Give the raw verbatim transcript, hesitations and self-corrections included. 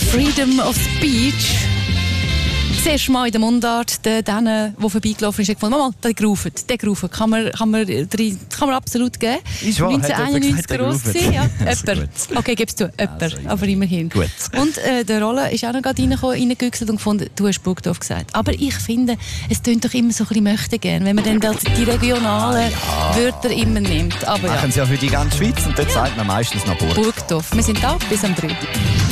Freedom of Speech. Das erste Mal in der Mundart, der denen, die vorbeigelaufen ist, gefunden, Mama, der Grufen, der Grufen, kann man, kann man, kann man absolut geben. Ist wahr, neunzehnhunderteinundneunzig gross gewesen, ja. Also Jemand. Okay, gibst du, jemand, also, aber immerhin. Gut. Und äh, der Rolle ist auch noch gerade reingegüchselt und gefunden, du hast Burgdorf gesagt. Aber ich finde, es tönt doch immer so ein bisschen möchte gern, wenn man dann die regionalen ja. Wörter immer nimmt. Aber machen ja. sie ja für die ganze Schweiz und dort ja. sagt man meistens noch Burgdorf. Burgdorf. Wir sind da bis am dritten